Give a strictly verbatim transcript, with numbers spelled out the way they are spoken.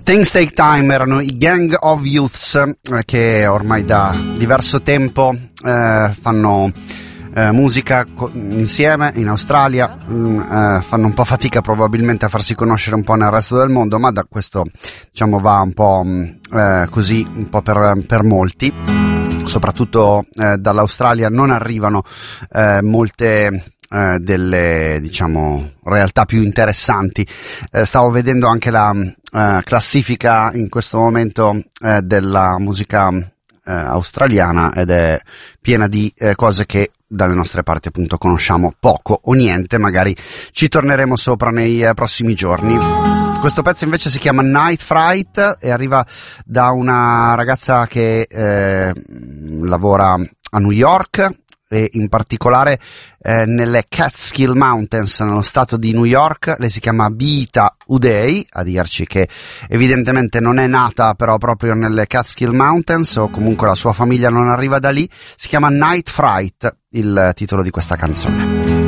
Things Take Time erano i Gang of Youths, eh, che ormai da diverso tempo eh, fanno eh, musica co- insieme in Australia, mh, eh, fanno un po' fatica probabilmente a farsi conoscere un po' nel resto del mondo, ma da questo diciamo va un po' mh, eh, così un po' per, per molti. Soprattutto eh, dall'Australia non arrivano eh, molte eh, delle diciamo realtà più interessanti. Eh, stavo vedendo anche la eh, classifica in questo momento eh, della musica eh, australiana ed è piena di eh, cose che dalle nostre parti appunto conosciamo poco o niente, magari ci torneremo sopra nei eh, prossimi giorni. Questo pezzo invece si chiama Night Fright e arriva da una ragazza che eh, lavora a New York e in particolare eh, nelle Catskill Mountains, nello stato di New York. Lei si chiama Beata Uday, a dirci che evidentemente non è nata però proprio nelle Catskill Mountains, o comunque la sua famiglia non arriva da lì. Si chiama Night Fright il titolo di questa canzone.